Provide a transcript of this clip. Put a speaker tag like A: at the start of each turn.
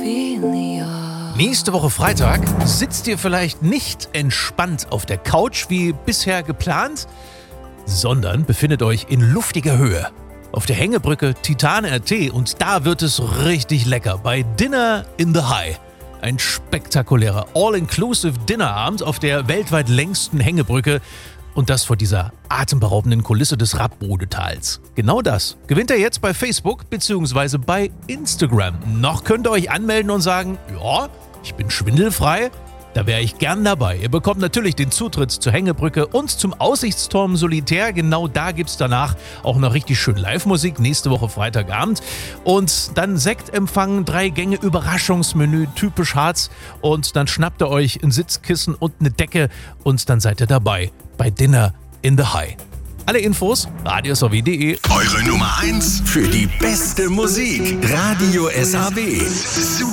A: Nächste Woche Freitag sitzt ihr vielleicht nicht entspannt auf der Couch wie bisher geplant, sondern befindet euch in luftiger Höhe auf der Hängebrücke Titan RT und da wird es richtig lecker bei Dinner in the High. Ein spektakulärer All-Inclusive Dinnerabend auf der weltweit längsten Hängebrücke und das vor dieser atemberaubenden Kulisse des Radbodetals. Genau das gewinnt ihr jetzt bei Facebook bzw. bei Instagram. Noch könnt ihr euch anmelden und sagen, ja, ich bin schwindelfrei, da wäre ich gern dabei. Ihr bekommt natürlich den Zutritt zur Hängebrücke und zum Aussichtsturm Solitär. Genau da gibt es danach auch noch richtig schön Live-Musik, nächste Woche Freitagabend. Und dann Sektempfang, 3 Gänge Überraschungsmenü, typisch Harz. Und dann schnappt ihr euch ein Sitzkissen und eine Decke und dann seid ihr dabei bei Dinner in the High. Alle Infos, radiosw.de.
B: Eure Nummer 1 für die beste Musik. Radio SAW.